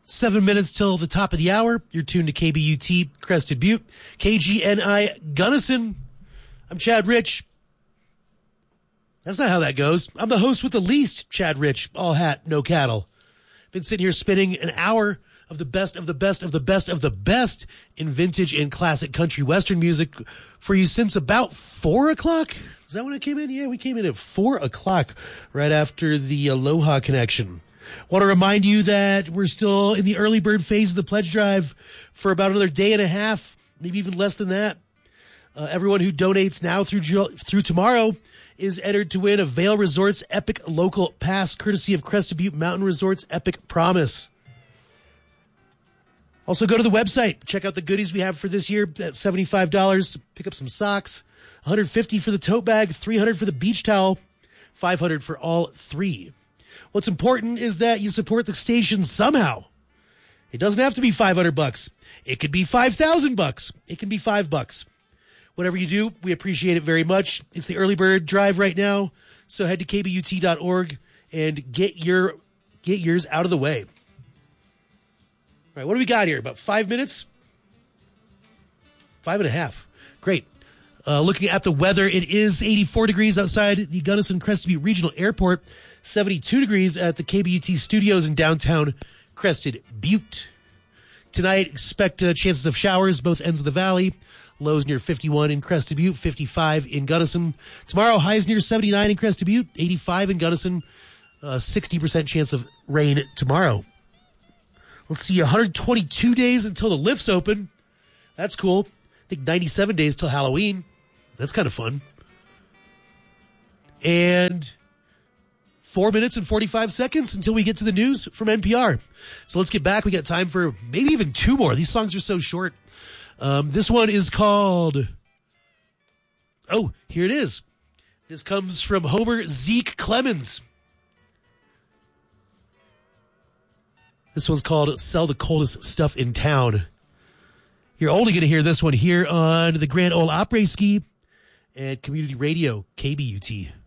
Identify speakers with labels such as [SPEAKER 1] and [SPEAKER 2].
[SPEAKER 1] 7 minutes till the top of the hour. You're tuned to KBUT Crested Butte, KGNI Gunnison. I'm Chad Rich. That's not how that goes. I'm the host with the least, Chad Rich, all hat, no cattle. Been sitting here spinning an hour of the best of the best of the best of the best in vintage and classic country western music for you since about 4 o'clock. Is that when I came in? Yeah, we came in at 4 o'clock right after the Aloha Connection. Want to remind you that we're still in the early bird phase of the pledge drive for about another day and a half, maybe even less than that. Everyone who donates now through tomorrow is entered to win a Vail Resorts Epic Local Pass, courtesy of Crested Butte Mountain Resorts Epic Promise. Also, go to the website. Check out the goodies we have for this year at $75. Pick up some socks, $150 for the tote bag, $300 for the beach towel, $500 for all three. What's important is that you support the station somehow. It doesn't have to be $500. It could be $5,000. It can be $5. Whatever you do, we appreciate it very much. It's the early bird drive right now, so head to kbut.org and get yours out of the way. All right, what do we got here? About 5 minutes? 5.5. Great. Looking at the weather, it is 84 degrees outside the Gunnison Crested Butte Regional Airport, 72 degrees at the KBUT studios in downtown Crested Butte. Tonight, expect chances of showers both ends of the valley. Lows near 51 in Crested Butte, 55 in Gunnison. Tomorrow, highs near 79 in Crested Butte, 85 in Gunnison, 60% chance of rain tomorrow. Let's see, 122 days until the lifts open. That's cool. I think 97 days till Halloween. That's kind of fun. And 4 minutes and 45 seconds until we get to the news from NPR. So let's get back. We got time for maybe even two more. These songs are so short. This one is called... Oh, here it is. This comes from Homer Zeke Clemens. This one's called Sell the Coldest Stuff in Town. You're only going to hear this one here on the Grand Ole Opry Ski and Community Radio, KBUT.